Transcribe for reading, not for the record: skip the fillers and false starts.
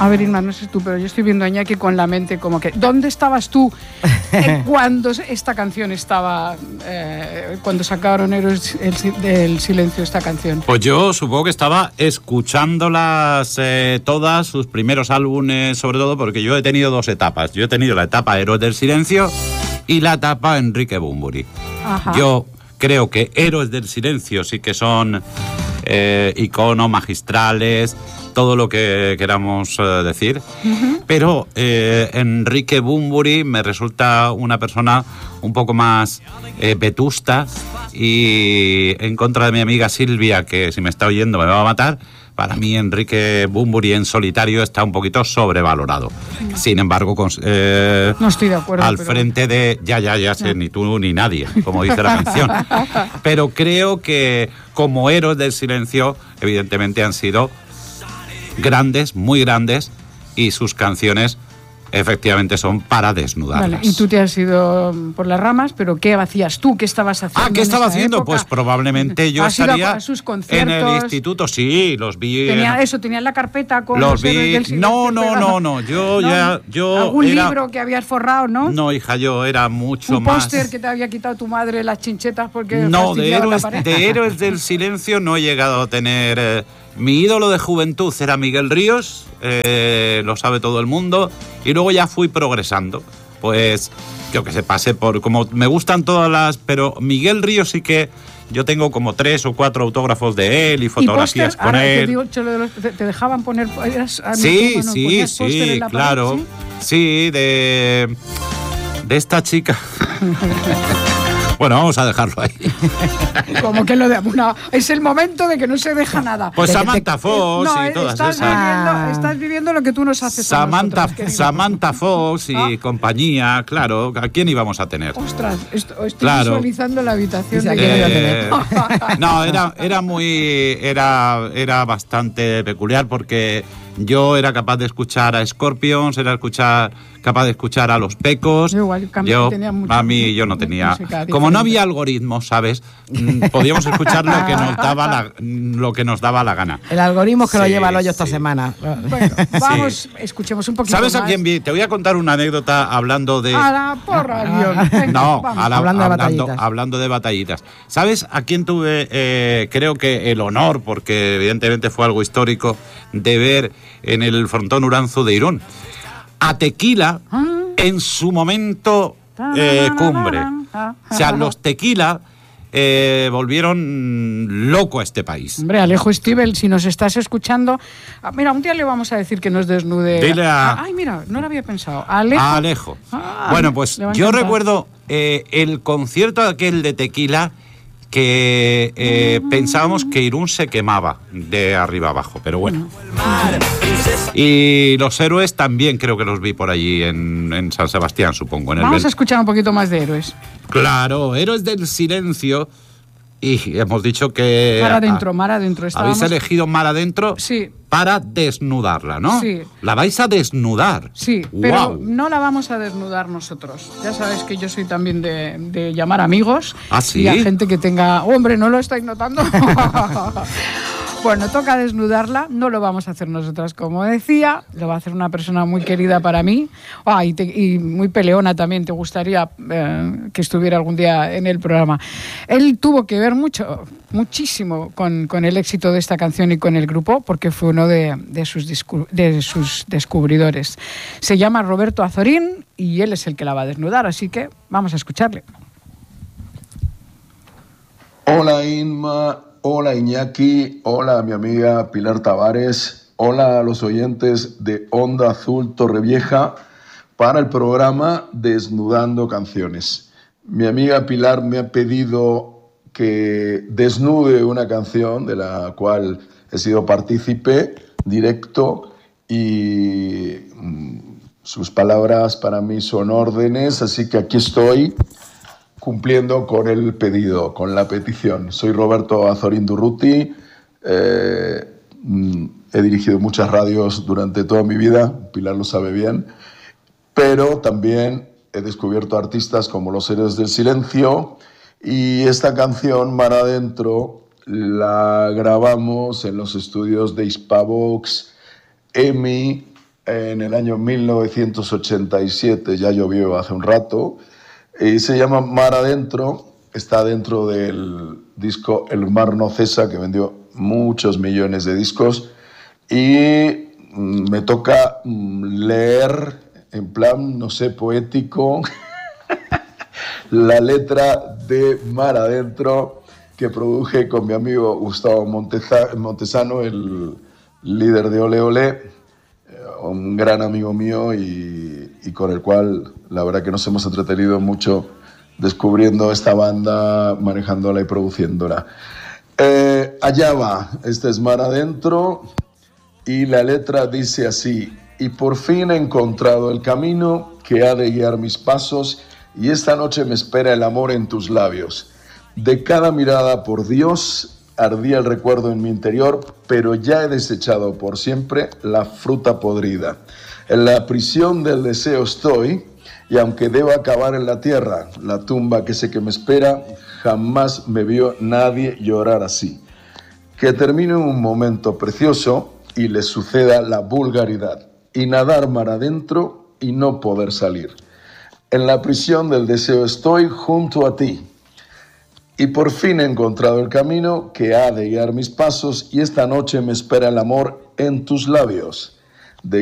A ver, Inma, no sé tú, pero yo estoy viendo a Iñaki con la mente como que... ¿Dónde estabas tú cuando esta canción estaba... cuando sacaron Héroes del Silencio esta canción? Pues yo supongo que estaba escuchándolas todas, sus primeros álbumes, sobre todo, porque yo he tenido dos etapas. Yo he tenido la etapa Héroes del Silencio y la etapa Enrique Bunbury. Ajá. Yo creo que Héroes del Silencio sí que son iconos magistrales, todo lo que queramos decir, pero Enrique Bunbury me resulta una persona un poco más vetusta, y en contra de mi amiga Silvia, que si me está oyendo me va a matar, para mí Enrique Bunbury en solitario está un poquito sobrevalorado. Sin embargo, no estoy de acuerdo, al frente de... Ya sé, ni tú ni nadie, como dice la canción. Pero creo que como Héroes del Silencio, evidentemente han sido grandes, muy grandes, y sus canciones efectivamente son para desnudarlas. Vale, y tú te has ido por las ramas, pero ¿qué hacías tú? ¿Qué estabas haciendo? ¿Qué estaba haciendo? Época? Pues probablemente yo estaría a sus conciertos, en el instituto, sí, los vi. Tenías la carpeta con los vi. No, yo algún libro que habías forrado, ¿no? No, hija, yo era mucho más. Un póster que te había quitado tu madre las chinchetas porque no, de Héroes del Silencio no he llegado a tener. Mi ídolo de juventud era Miguel Ríos, lo sabe todo el mundo, y luego ya fui progresando. Pues yo que sé, pasé por... Como me gustan todas las... Pero Miguel Ríos sí que... Yo tengo como 3 o 4 autógrafos de él y fotografías con él. ¿Te dejaban poner...? Sí, claro. Sí, de esta chica... Bueno, vamos a dejarlo ahí. Como que lo de... No, es el momento de que no se deja nada. Pues Samantha Fox y todas esas. Estás viviendo lo que tú nos haces a nosotros, Samantha Fox y compañía, claro. ¿A quién íbamos a tener? Ostras, estoy visualizando la habitación. No, era bastante peculiar, porque yo era capaz de escuchar a Scorpions, capaz de escuchar a Los Pecos. Yo no tenía. Como no había algoritmos, ¿sabes? Podíamos escuchar lo que nos daba la gana. El algoritmo que lo lleva al hoyo esta semana. Bueno, vamos, escuchemos un poquito ¿Sabes más. a quién vi? Te voy a contar una anécdota hablando de... A la porra, avión. Hablando de batallitas. ¿Sabes a quién tuve, creo que el honor, porque evidentemente fue algo histórico, de ver en el frontón Uranzo de Irún? A Tequila en su momento cumbre. O sea, los Tequila volvieron loco a este país. Hombre, Alejo Stivel, si nos estás escuchando, mira, un día le vamos a decir que nos desnude. Dile ay, mira, no lo había pensado. Alejo. Bueno, pues yo recuerdo el concierto aquel de Tequila, que pensábamos que Irún se quemaba de arriba abajo, pero bueno. Y los Héroes también creo que los vi por allí en San Sebastián, supongo. Vamos a escuchar un poquito más de Héroes. Claro, Héroes del Silencio. Y hemos dicho que... Mar adentro. Habéis elegido Mar adentro, sí, para desnudarla, ¿no? Sí. La vais a desnudar. Sí, pero no la vamos a desnudar nosotros. Ya sabes que yo soy también de llamar amigos. ¿Ah, sí? Y a gente que tenga... Hombre, ¿no lo estáis notando? Bueno, toca desnudarla, no lo vamos a hacer nosotras, como decía, lo va a hacer una persona muy querida para mí, y muy peleona también, te gustaría que estuviera algún día en el programa. Él tuvo que ver muchísimo con el éxito de esta canción y con el grupo, porque fue uno de sus descubridores. Se llama Roberto Azorín y él es el que la va a desnudar, así que vamos a escucharle. Hola Inma. Hola Iñaki, hola mi amiga Pilar Tavares, hola a los oyentes de Onda Azul Torrevieja para el programa Desnudando Canciones. Mi amiga Pilar me ha pedido que desnude una canción de la cual he sido partícipe directo y sus palabras para mí son órdenes, así que aquí estoy cumpliendo con el pedido, con la petición. Soy Roberto Azorín Durruti, he dirigido muchas radios durante toda mi vida, Pilar lo sabe bien, pero también he descubierto artistas como los Héroes del Silencio, y esta canción, Mar adentro, la grabamos en los estudios de Hispavox, EMI, en el año 1987, ya llovió hace un rato, y se llama Mar Adentro, está dentro del disco El Mar No Cesa, que vendió muchos millones de discos, y me toca leer en plan, no sé, poético, la letra de Mar Adentro que produje con mi amigo Gustavo Montesano, el líder de Ole Ole, un gran amigo mío y con el cual la verdad que nos hemos entretenido mucho descubriendo esta banda, manejándola y produciéndola. Allá va, este es Mar Adentro y la letra dice así: y por fin he encontrado el camino que ha de guiar mis pasos y esta noche me espera el amor en tus labios. De cada mirada, por Dios, ardía el recuerdo en mi interior, pero ya he desechado por siempre la fruta podrida. En la prisión del deseo estoy, y aunque deba acabar en la tierra, la tumba que sé que me espera, jamás me vio nadie llorar así. Que termine un momento precioso y le suceda la vulgaridad, y nadar mar adentro y no poder salir. En la prisión del deseo estoy junto a ti, y por fin he encontrado el camino que ha de guiar mis pasos y esta noche me espera el amor en tus labios.